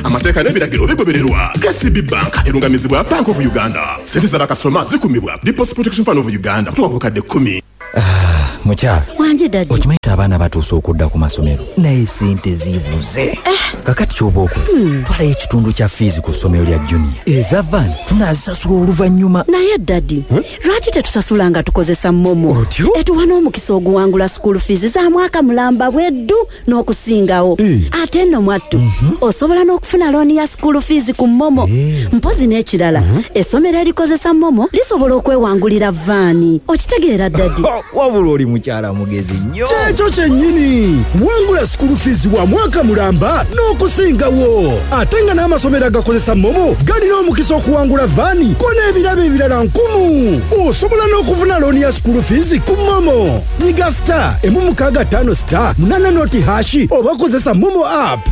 amateeka n'ebiragiro bigobererwa. KCB Bank erungamizibwa Bank of Uganda. Sente z'abakasitoma zikumibwa Deposit Protection Fund of Uganda kutuuka ku kadde 10. Mukyala wanje dadi okimanyi abaana batuuse okudda ku masomero naye sente zibuze kakati ky'oba okwo twalayo ekitundu kya fiizi ku ssomero lya junior eza van tunaazisasula oluvannyuma naye dadi lwaki tetusasula nga tukozesa momo otyo etuwa n'omukisa oguwangula school fees za mwaka mulamba bweddu n'okusingawo ate nno mwattu osobola n'okufuna looni ya school fees ku momo mpozi n'ekirala essomero erikozesa momo lisobola okwewangulira vaani okitegeera dadi wabula oli mukyala mugezi nnyo kyekyo kyennyini wangula school fees wa mwaka mulamba n'okusingawo ate nga n'amasomero agakozesa momo galina omukisa okuwangula vaani ko n'ebirabo ebirala 1000 osobola n'okufuna looni ya school fees ku momo nyiga star 165 star 8 noti hashi oba kozesa momo app.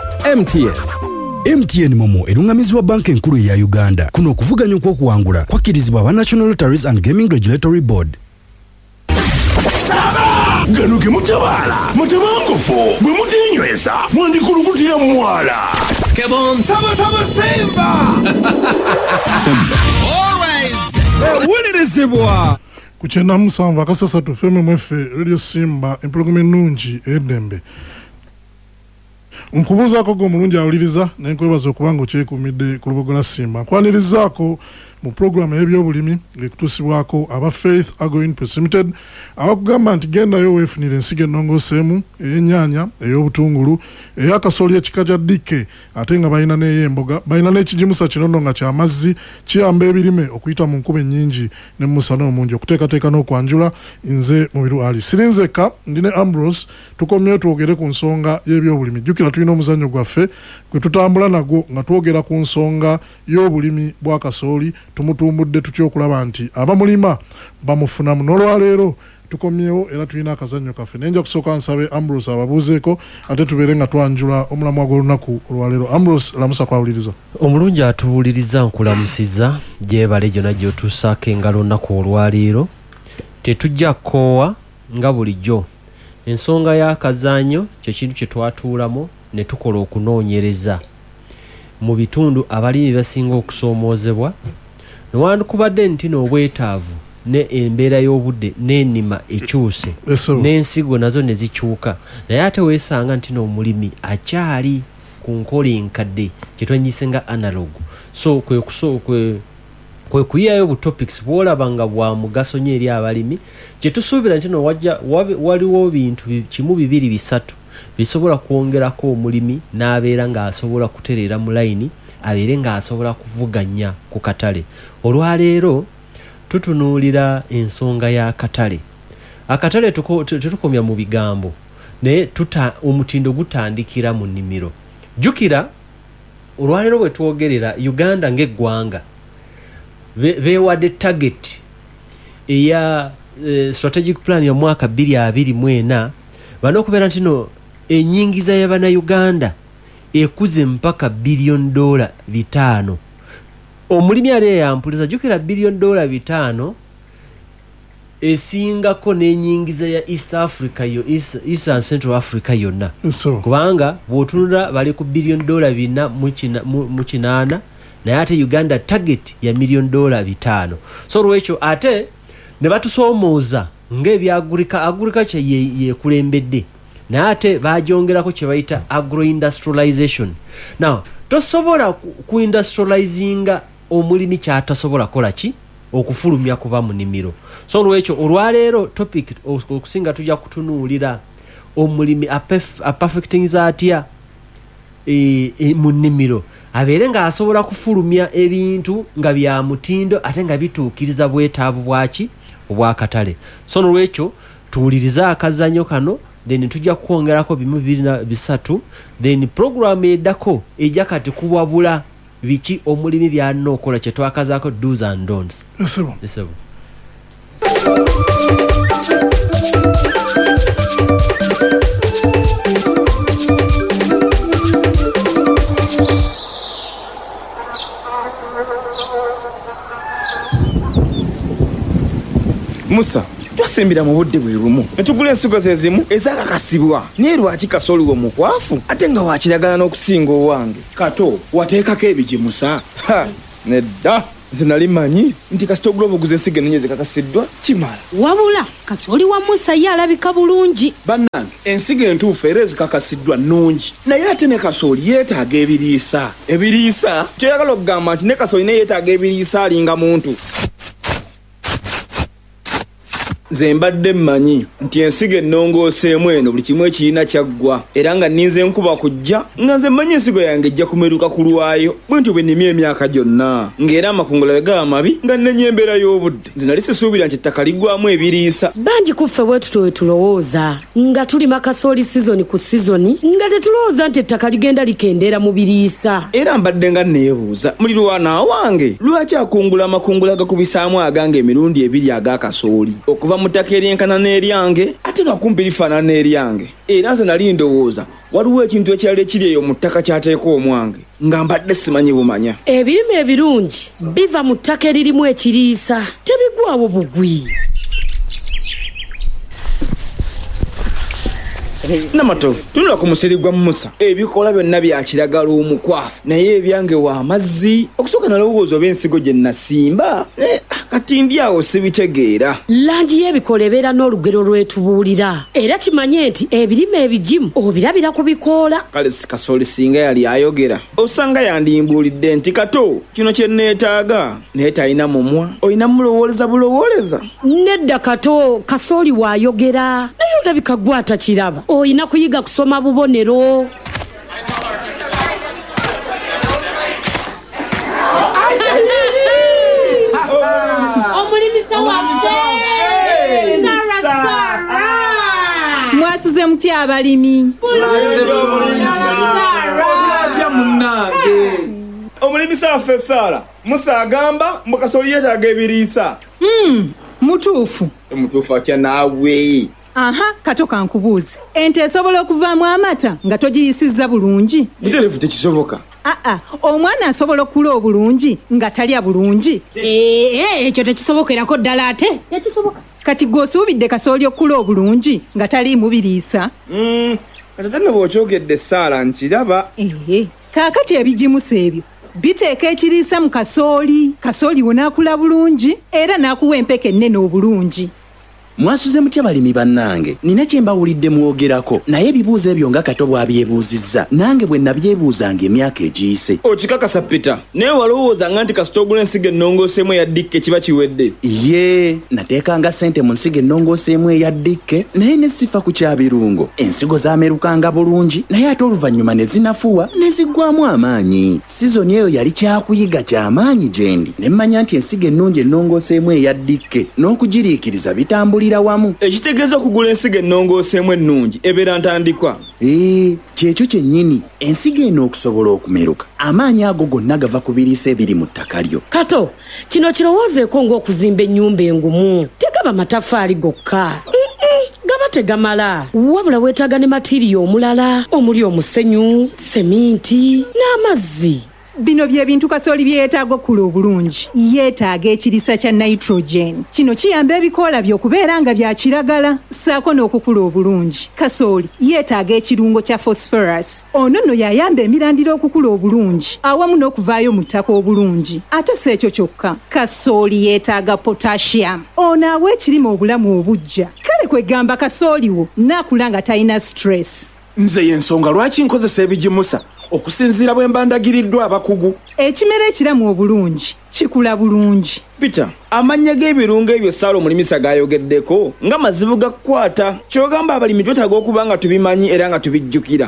MTN Momo erungamizibwa banka enkulu ya Uganda. Kuno okuvuganya okw'okuwangula kwakkirizibwa aba National Lotteries and Gaming Regulatory Board. Ganuke mutabala mutabangufu bwe mutinywesa mwandikulukutira mwala Skebon Saba Simba Always Wulirizibwa kuchenda musanvu akasasa tufeme mwefe Radio Simba empologome ennungi eddembe nkubuuzaako gwe omulungi awuliriza naye nkwebaza okubanga okyekuumidde ku lubogola Simba nkwanirizaako mu programu y'ebyobulimi ng'ekutuusibwako aba Faith Agro-Inputs Limited abakugamba nti gendayo weefunire ensigo ennongooseemu ey'ennyaanya ey'obutungulu ey'akasooli ekika kya dikke ate nga balina n'ey'emboga balina n'ekijimusa kinono nga ky'amazzi kiyamba ebirime okuyita mu nkuba ennyingi ne mu musana omungi okuteekateeka n'okwanjula nze mubiru ali sirinzeka ndi ne Ambrose tukomyeyo twogere ku nsonga y'ebyobulimi jjukira tulina omuzannyo gwaffe gwe tutambula nagwo nga twogera ku nsonga y'obulimi bwa kasooli tumutumbudde tutya okulaba nti abamulima bamufunamu n'olwaleero tukomyewo era tulina akazannyo kaffe naye nja kusooka nsabe Ambrose ababuuzeeko ate tubeere nga twanjula omulamwa gw'olunaku olwaleero. Ambrose lamusa kwawuliriza omulungi atuwuliriza nkulamusiza gyebale gyonna gy'otuusaako engalo olunaku olwaleero tetujja kkoowa nga bulijjo ensonga y'akazannyo kyekintu kye twatuulamu ne tukola okunoonyereza mu bitundu abalimi basinga okusoomoozebwa newandikubadde nti n'obwetaavu ne embeera y'obudde n'ennima ekyuse n'ensigo nazo ne zikyuka naye ate weesanga nti n'omulimi akyali ku nkola enkadde kye twanyise nga analog so kwe kuyiyayo butopics bw'olaba nga bwa mugaso nnyo eri abalimi kye tusuubira nti waliwo bintu kimu bibiri bisatu bisobola kwongerako omulimi n'abeera ng'asobola kutereera mu layini abeere ng'asobola kuvuganya ku katale. Olwaleero tutunuulira ensonga y'akatale. Akatale tetukomya mu bigambo naye omutindo gutandikira mu nnimiro. Jjukira olwaleero bwe twogerera Uganda ng'eggwanga beewadde target eya strategic plan ya mwaka 2024 bano okubeera nti no ennyingiza y'Abannayuganda ekuze mpaka $5 billion. Omulimi ali yampuliza jjukira $5 billion esingako n'ennyingiza ya East Africa East and Central Africa yonna. Kubanga bw'otunula bali ku $4 billion mu kinaana naye ate Uganda target ya $1 million. So lwekyo ate ne batusoomooza agriculture yekulembedde naye ate bajongerako kye bayita agro-industrialization. Now tosobola ku-industrializinga omulimi kyatasobola kola ki okufulumya kuba mu nnimiro. So lwekyo olwaleero topic okusinga tujja kutunuulira omulimi perfectingiza atya mu nnimiro abeere ng'asobola kufulumya ebintu nga bya mutindo ate nga bituukiriza bwetaavu bwaki obwakatale. So lwekyo tuwuliriza akazannyo kano then tujja kwongerako bimu 2 then program eddako ejja kati kuwabula biki omulimi byalina okola kye twakazaako do's and don'ts. Esebo. Musa, okusimbira mu budde bwe bumu ne tugula ensigo ze zimu ezakakasibwa naye lwaki kasooli wo mukwafu ate nga wakiragala n'okusinga owange kato wateekako ebigimusa nedda nze nali manyi nti kasita ogula obuguza ensigo ennonyi ezikakasiddwa kimala wabula kasooli wa musa ye alabika bulungi bannange ensigo entuufu era ezikakasiddwa nnungi naye ate ne kasooli yeetaaga ebiriisa kyoyagala okugamba nti ne kasooli naye yeetaaga ebiriisa alinga muntu nze mbadde mmanyi nti ensigo ennongooseemu eno buli kimu ekirina kyaggwa era nga nninze enkuba kujja nga nze mmanyi ensigo yange ejja kumeruka ku lwayo bwe ntyo bwe nnimye emyaka gyonna ng'era amakungula bwe gaba mabi nga nnenya embeera y'obudde nze nali sisuubira nti ettaka liggwamu ebiriisa bangi kuffe bwe tutyo tulowooza nga tulima kasooli sizoni ku sizoni nga tetulowooza nti ettaka ligenda likendeera mu biriisa era mbadde nga neebuuza mulirwana wange lwaki akungula amakungula gakubisaamu agange emirundi ebiri ag'akasooli okuva mu ttaka eryenkana n'eryange ate nga kumpi lifaanana n'eryange era nze nali ndowooza waliwo ekintu ekirala ekiri eyo mu ttaka kyateeka omwange nga mbadde simanyi bumanya ebirime ebirungi biva mu ttaka eririmu ekiriisa tebigwawo bugwi namatovu tunula ku musiri gwa musa ebikola byonna bya kiragala omukwafu naye ebyange wa amazzi okusooka nalowooza oba ensigo gye nasimba kati ndi awo sibitegeera langi y'ebikola ebeera n'olugero lwetubuulira era kimanye nti ebirime ebigimu obirabira ku bikoola kale kasooli singa yali ayogera osanga yandimbuulidde nti kato kino kye neetaaga naye talina mumwa olina mulowooleza bulowooleza nedda kato kasooli waayogera naye olabika gwe atakiraba oyina kuyiga kusoma bubonero omulimisa mwasuze mutya abalimi omulimisa waffe Saala Musa agamba mbu kasooli yeetaaga ebiriisa mutuufu atya naawe kato kankubuuze ente esobola okuvaamu amata nga togiyisizza bulungi butereevu tekisoboka omwana asobola okula obulungi nga talya bulungi ekyo tekisobokerako ddala ate tekisoboka kati gweosuubidde kasooli okula obulungi nga taliimu biriisa kati ne bw'okyogedde Saala nkiraba kaakati ebigimusa ebyo biteeka ekiriisa mu kasooli wo n'akula bulungi era n'akuwa empeke ennene obulungi mwasuze mutya balimi bannange nina kye mbawulidde mwogerako naye ebibuuzo ebyo nga Kato bw'abyebuuzizza nange bwe nabyebuuzanga emyaka egiyise okikakasa Peter naye walowoozanga nti kasita ogula ensigo ennongooseemu eya dikke kiba kiwedde nateekanga ssente mu nsigo ennongooseemu eya dikke naye ne sifa ku kyabirungo ensigo zaamerukanga bulungi naye ate oluvannyuma ne zinafuwa ne ziggwamu amaanyi sizoni eyo yali kyakuyiga ky'amaanyi gye ndi ne mmanya nti ensigo ennungi ennongooseemu eya dikke n'okugiriikiriza bitambula wamu ekitegeeza okugula ensigo ennongooseemu ennungi ebeera ntandikwa kyekyo kyennyini ensigo eno okusobola okumeruka amaanyi ago gonna gava ku biriisa ebiri mu ttaka lyo Kato kino kirowoozeeko ng'okuzimba ennyumba engumu tegaba mataffaali gokka gaba tegamala wabula weetaaga ne matiriyo omulala omuli omusenyu seminti n'amazzi bino bye bintu kasooli bye yeetaaga okula obulungi yeetaaga ekiriisa kya nitrogen kino kiyamba ebikoola bye okubeera nga bya kiragala ssaako n'okukula obulungi kasooli yeetaaga ekirungo kya phosphorus ono nno yayamba emirandira okukula obulungi awamu n'okuvaayo mu ttaka obulungi ate si ekyo kyokka kasooli yeetaaga potassium ono awa ekirime obulamu obujja kale kwegamba kasooli wo naakula nga talina stress nze y'ensonga lwaki nkozesa ebigimusa okusinziira bwe mbandagiriddwa abakugu ekimera ekiramu obulungi kikula bulungi Peter amannya g'ebirungo ebyo Saala omulimisa gayogeddeko nga mazibu gakukwata kyogamba abalimi twetaaga okuba nga tubimanyi era nga tubijjukira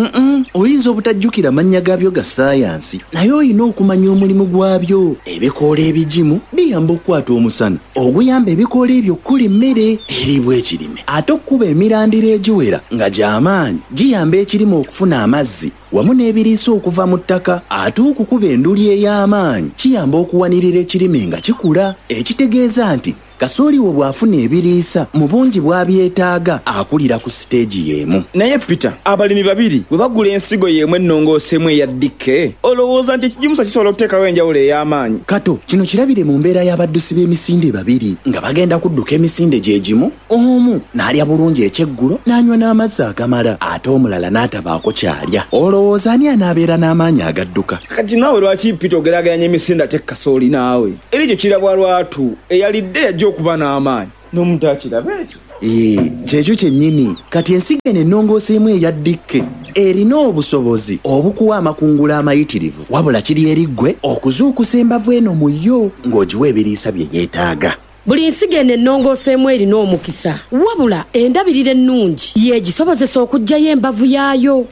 oyinza obutajjukira mannya gaabyo ga ssaayansi naye olina okumanya omulimu gwabyo ebikoola ebigimu biyamba okukwata omusana oguyamba ebikoola ebyo okkola emmere eriibwa ekirime ate okkuba emirandira egiwera nga gy'amaanyi giyamba ekirime okufuna amazzi wamu n'ebiriisa okuva mu ttaka ate okukuba enduli ey'amaanyi kiyamba okuwanirira ekirime nga kikula ekitegeeza nti kasooli we bw'afuna ebiriisa mu bungi bw'abyetaaga akulira ku siteegi y'emu. Naye Peter, abalimi babiri bwe bagula ensigo y'emu ennongooseemu eya dikke, olowooza nti ekigimusa kisobola okuteekawo enjawulo ey'amaanyi? Kato, kino kirabire mu mbeera y'abaddusi b'emisinde babiri nga bagenda kudduka emisinde gye gimu, omu n'alya bulungi ekyeggulo n'anywa n'amazzi agamala ate omulala n'atabaako kyalya. Olowooza ani anaabeera n'amaanyi agadduka? Kati naawe lwaki Peter ogeraganya emisinde ate kasooli naawe? Era ekyo kirabwa lwatu eyalidde yajja okuba n'amaanyi n'omuntu akiraba ekyo. Kyekyo kyennyini kati ensigo eno ennongooseemu eya dikke erina obusobozi obukuwa amakungula amayitirivu, wabula kiri eri ggwe okuzuukusa embavu eno mu yo ng'ogiwa ebiriisa bye yeetaaga. Buli nsigo eno ennongooseemu erina omukisa, wabula endabirira ennungi yeegisobozesa okuggyayo embavu yaayo.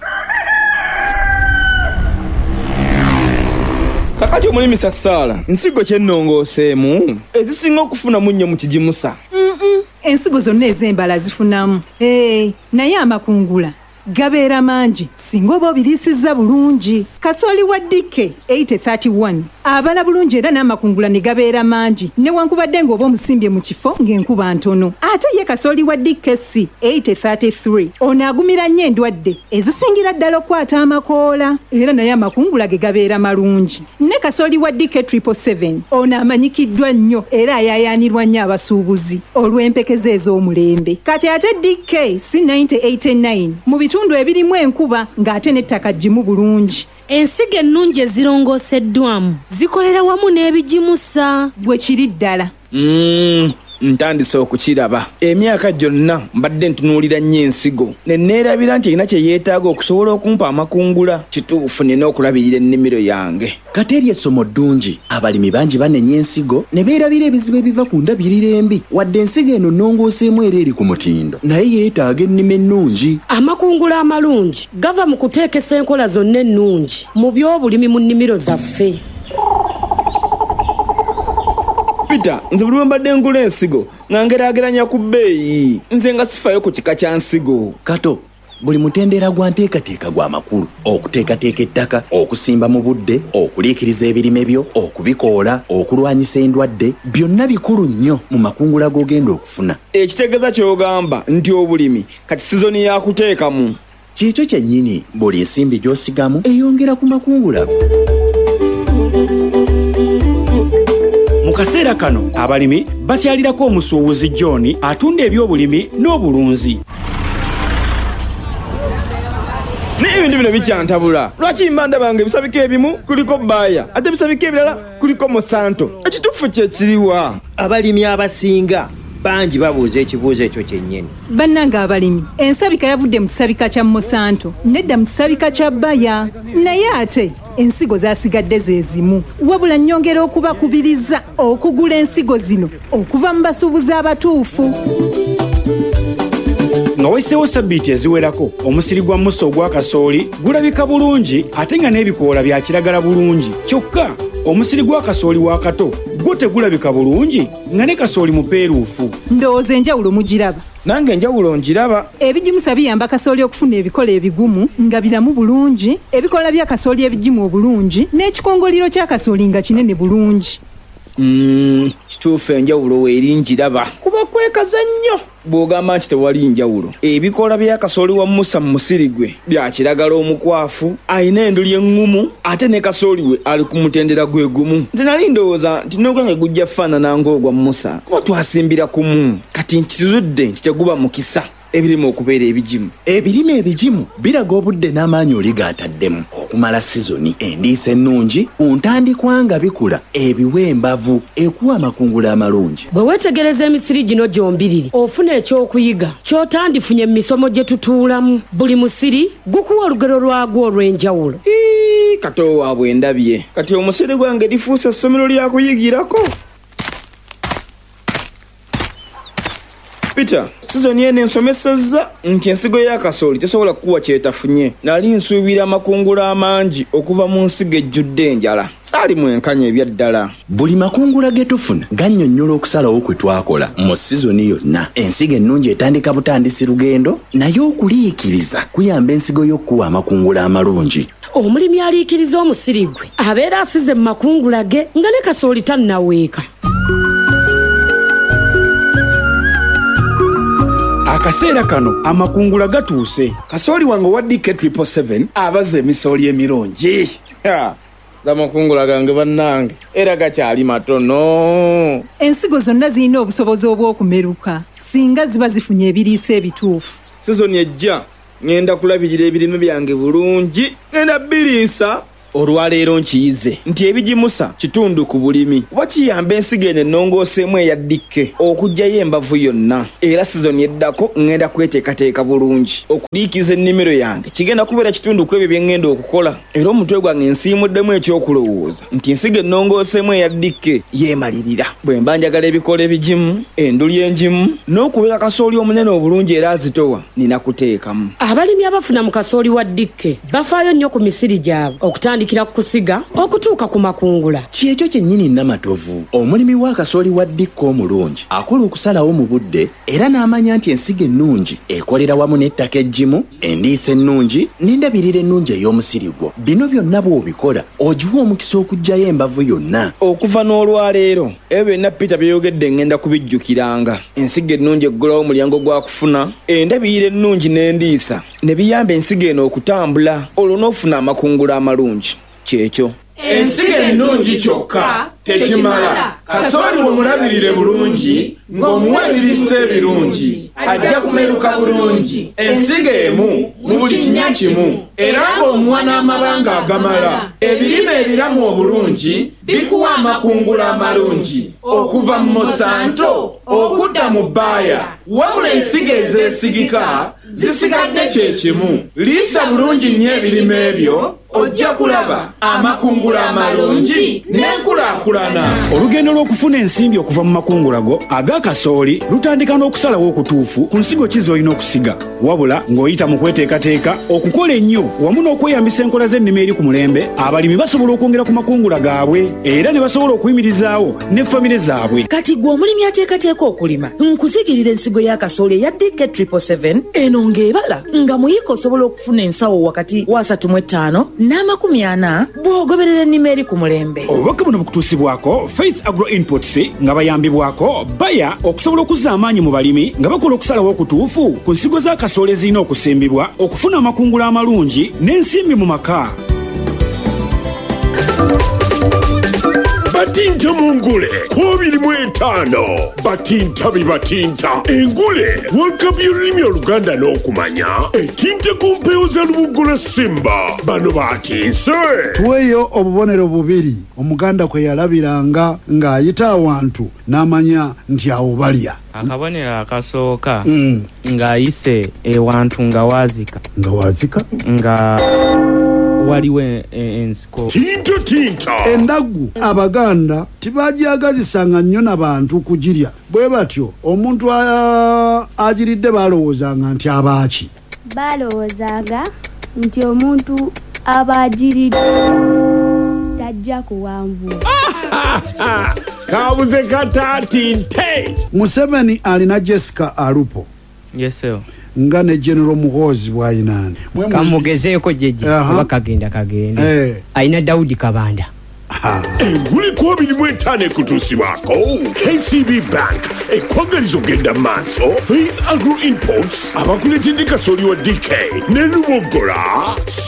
Kakati omulimi Sasaala, nsigo kyennongooseemu ezisinga okufuna munnyo mu kigimusa. Ensigo zonna ez'embala zifunamu. Naye amakungula gabeera mangi singa oba obiriisizza bulungi. Kasooli wa dikke 8031 abala bulungi era n'amakungula ne gabeera mangi newankubadde ng'oba omusimbye mu kifo ng'enkuba ntono. Ate ye kasooli wa dikke si 8033 ono agumira nnyo endwadde ezisingira ddala okwata amakoola era naye amakungula ge gabeera malungi. Ne kasooli wa dikke 777 ono amanyikiddwa nnyo era ayaayaanirwa nnyo abasuubuzi olw'empekeze ez'omulembe. Kati ate dikke si 9089 mu bitundu ebirimu enkuba ng'ate n'ettaka ggimu bulungi. Ensigo ennungi ezirongooseddwamu zikolera wamu n'ebigimusa bwe kiri ddala. Ntandise okukiraba. Emyaka gyonna mbadde ntunuulira nnyo ensigo ne neerabira nti erina kye yeetaaga okusobola okumpa amakungula. Kituufu nina okulabirira ennimiro yange. Kati eri essomo ddungi abalimi bangi banenya ensigo ne beerabira ebizibu ebiva ku ndabirira embi, wadde ensigo eno nnongooseemu era eri ku mutindo naye yeetaaga ennima ennungi. Amakungula amalungi gava mu kuteekesa enkola zonna ennungi mu by'obulimi mu nnimiro zaffe. Peter, nze buli mbadde ngula ensigo nga ngeraageranya ku bbeeyi, nze nga sifayo ku kika kya nsigo. Kato, buli mutendera gwa nteekateeka gwa makulu: okuteekateeka ettaka, okusimba mu budde, okuliikiriza ebirime byo, okubikoola, okulwanyisa endwadde, byonna bikulu nnyo mu makungula g'ogenda okufuna. Ekitegeeza ky'ogamba nti obulimi kati sizoni ya kuteekamu. Kyekyo kyennyini, buli nsimbi gy'osigamu eyongera ku makungula. Mu kaseera kano abalimi basyalirako omusuubuzi John atunda ebyobulimi n'obulunzi. N'ebintu bino bikyantabula. Lwaki mbanda bange ebisabika ebimu kuliko Baaya ate ebisabika ebirala kuliko Monsanto? Ekituufu kye kiriwa? Abalimi abasinga bangi babuuza ekibuuzo ekyo kyennyini. Bannanga abalimi, ensabika yavudde mu kisabika kya Monsanto nedda mu kisabika kya Baaya, naye ate ensigo zasigadde ze zimu. Wabula nnyongera okubakubiriza okugula ensigo zino okuva mu basuubuzi abatuufu. Nga wayiseewo sabbiiti eziwerako omusiri gwa musa ogwa kasooli gulabika bulungi ate nga n'ebikoola bya kiragala bulungi. Kyokka omusiri gwa kasooli wa kato gwo tegulabika bulungi nga ne kasooli mupeeruufu. Ndowooza enjawulo mugiraba. Nange enjawulo njiraba. Ebigimusa biyamba kasooli okufuna ebikola ebigumu nga biramu bulungi, ebikola bya kasooli ebigimu obulungi, n'ekikongoliro kya kasooli nga kinene bulungi. Kituufu enjawulo weeri njiraba. Kuba kwekaza nnyo bw'ogamba nti tewali njawulo. Ebikola bya kasooli wa musa mu musiri gwe bya kiragala omukwafu, ayina enduli eŋŋumu, ate ne kasooli we ali ku mutendera gwe gumu. Nze nali ndowooza nti n'ogwange gujja faanana ng'ogwa musa kuba twasimbira kumu. Kati nkizudde nti teguba mukisa ebirime okubeera ebigimu. Ebirime ebigimu biraga obudde n'amaanyi oli gaataddemu okumala sizoni. Endiisa ennungi ku ntandikwa nga bikula ebiwa embavu ekuwa amakungula amalungi. Bwe weetegereza emisiri gino gyombiriri ofuna ekyokuyiga ky'otandifunye mu misomo gye tutuulamu. Buli musiri gukuwa olugero lwagwo olw'enjawulo. Kato waabwe ndabye. Kati omusiri gwange lifuuse essomero lya kuyigirako. Peter, sizoni eno ensomesezza nti ensigo ya kasooli tesobola kukuwa kyetafunye. Nali nsuubira amakungula amangi okuva mu nsigo ejjudde enjala. Saali mwenkanya ebyaddala. Buli makungula ge tufuna gannyonnyola okusalawo kwe twakola mu sizoni yonna. Ensigo ennungi etandika butandisi lugendo, naye okuliikiriza kuyamba ensigo y'okkuwa amakungula amalungi. Omulimi aliikiriza omusiri gwe abeera asize mu makungula ge nga ne kasooli tannaweeka. akaseera kano amakungula gatuuse. kasooli wange wa DK 777 abaza emisooli emirungi. amakungula gange bannange era gakyali matono. Ensigo zonna zirina obusobozi obw'okumeruka singa ziba zifunye ebiriisa ebituufu. Sizoni ejja ngenda kulabirira ebirime byange bulungi, ngenda biriisa. Olwaleero nkiyize nti ebigimusa kitundu ku bulimi kuba kiyamba ensigo eno ennongooseemu eya DK okuggyayo embavu yonna. Era sizoni eddako ngenda kweteekateeka bulungi okuliikiza ennimiro yange kigenda kubeera kitundu ku ebyo bye ngenda okukola. Era omutwe gwange nsiimuddemu ekyokulowooza nti ensigo ennongooseemu eya DK yeemalirira. Bwe mba njagala ebikola ebigimu, enduli engimu n'okubeera kasooli omunene obulungi era azitowa nina kuteekamu. Abalimi abafuna mu kasooli wa DK bafaayo nnyo ku misiri gyabwe okutandikira ku kusiga okutuuka ku makungula. Kyekyo kyennyini namatovu omulimi wa kasooli wa DK omulungi akola okusalawo mu budde era n'amanya nti ensigo ennungi ekolera wamu n'ettaka eggimu, endiisa ennungi n'endabirira ennungi ey'omusiri gwo. Bino byonna bw'obikola ogiwa omukisa okuggyayo embavu yonna. Okuva n'olwaleero ebyo byonna Peter byeyogedde ngenda kubijjukiranga. Ensigo ennungi eggulawo omulyango gwa kufuna endabirira ennungi n'endiisa ne biyamba ensigo eno okutambula olwo n'ofuna amakungula amalungi. Kyekyo ensigo ennungi kyokka tekimala. kasooli womulabirire bulungi ng'omuwa ebiriisa ebirungi ajja kumeruka bulungi ensigo emu mu buli kinnya kimu era ng'omuwa n'amabanga agamala. Ebirime ebiramu obulungi bikuwa amakungula amalungi okuva mu Monsanto okudda mu Bayer. Wabula ensigo ezeesigika zisigadde kyekimu. Liisa bulungi nnyo ebirime ebyo ojja kulaba amakungula amalungi n'enkulaakulana. Olugendo lw'okufuna ensimbi okuva mu makungula go aga kasooli lutandika n'okusalawo okutuufu ku nsigo ki z'olina okusiga, wabula ng'oyita mu kweteekateeka okukola ennyo wamu n'okweyambisa enkola z'ennima eri ku mulembe. Abalimi basobola okwongera ku makungula gaabwe era ne basobola okuyimirizaawo ne famire zaabwe. Kati gwe omulimi ateekateeka okulima nkuzigirira ensigo ya kasooli eya DK 777 eno ng'ebala nga muyiika osobola okufuna ensawo wakati wa 35 n'40 bw'ogoberera ennima eri ku mulembe. Obubaka buno bukutuusibwako Faith Agro Inputs nga bayambibwako Bayer okusobola okuzza amaanyi mu balimi nga bakola okusalawo okutuufu ku nsigo za kasooli ezirina okusimbibwa okufuna amakungula amalungi n'ensimbi mu maka. Batinta mungule 25 batinta bibatinta engule wakabya olulimi oluganda n'okumanya etinta ku mpewo za Lubugola Simba bano batinse. Tuweyo obubonero bubiri omuganda kwe yalabiranga ng'ayita awantu n'amanya nti awo balya. Akabonero akasooka ng'ayise ewantu nga waazika nga waliwo ensiko tinta endagu abaganda tibajagazisanga nnyo n'abantu kugirya bwe batyo omuntu agiridde balowoozanga nti abaaki balowoozanga nti omuntu abagiridde tajja kuwambula. kabuze katatinte. Museveni alina Jessica Alupo. Yeseo nga ne General Muhoozi bwayinaani kamugezeeko jeje kuba kagende ayina Daudi Kabanda. Enguli 25 ekutuusibwako KCB Bank ekwagaliza ogenda maaso. Faith Agro Imports abakuletedde kasooli wa DK ne Lubogola